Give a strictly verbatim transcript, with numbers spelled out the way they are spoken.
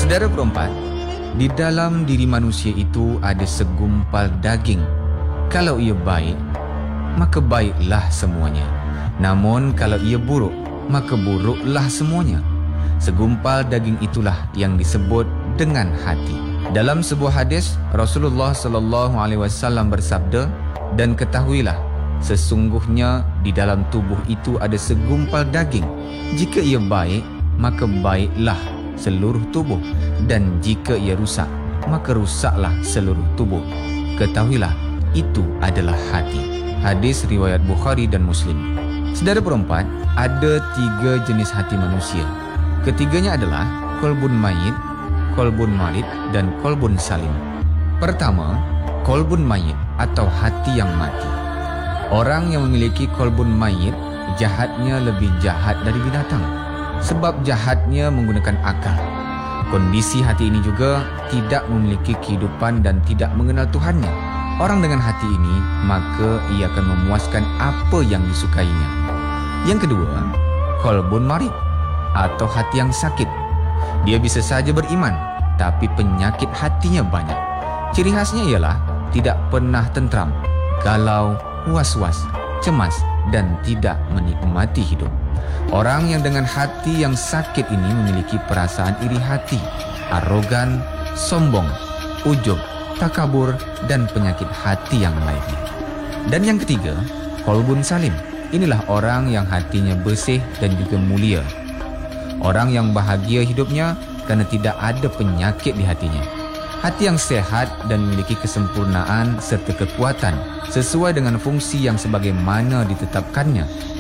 Saudara perempat, di dalam diri manusia itu ada segumpal daging. Kalau ia baik, maka baiklah semuanya. Namun kalau ia buruk, maka buruklah semuanya. Segumpal daging itulah yang disebut dengan hati. Dalam sebuah hadis, Rasulullah sallallahu alaihi wasallam bersabda, "Dan ketahuilah, sesungguhnya di dalam tubuh itu ada segumpal daging. Jika ia baik, maka baiklah seluruh tubuh, dan jika ia rusak, maka rusaklah seluruh tubuh. Ketahuilah, itu adalah hati." Hadis riwayat Bukhari dan Muslim. Saudara perempat, ada tiga jenis hati manusia. Ketiganya adalah kolbun mayit, kolbun marid, dan kolbun salim. Pertama, kolbun mayit atau hati yang mati. Orang yang memiliki kolbun mayit, jahatnya lebih jahat dari binatang, sebab jahatnya menggunakan akal. Kondisi hati ini juga tidak memiliki kehidupan dan tidak mengenal Tuhannya. Orang dengan hati ini, maka ia akan memuaskan apa yang disukainya. Yang kedua, kolbun marid atau hati yang sakit. Dia bisa saja beriman, tapi penyakit hatinya banyak. Ciri khasnya ialah tidak pernah tentram, galau, was-was, cemas, dan tidak menikmati hidup. Orang yang dengan hati yang sakit ini memiliki perasaan iri hati, arogan, sombong, ujub, takabur, dan penyakit hati yang lainnya. Dan yang ketiga, kolbun salim. Inilah orang yang hatinya bersih dan juga mulia. Orang yang bahagia hidupnya karena tidak ada penyakit di hatinya. Hati yang sehat dan memiliki kesempurnaan serta kekuatan sesuai dengan fungsi yang sebagaimana ditetapkannya